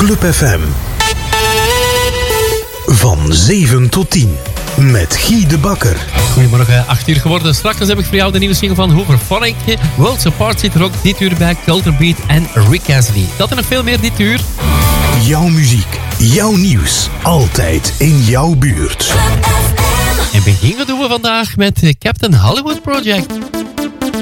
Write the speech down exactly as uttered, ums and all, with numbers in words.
Club F M. Van zeven tot tien. Met Guy de Bakker. Goedemorgen, acht uur geworden. Straks heb ik voor jou de nieuwe single van Hooverphonic. Worlds Apart zit er ook dit uur bij. Culture Beat en Rick Astley. Dat en nog veel meer dit uur. Jouw muziek, jouw nieuws. Altijd in jouw buurt. En beginnen doen we vandaag met Captain Hollywood Project.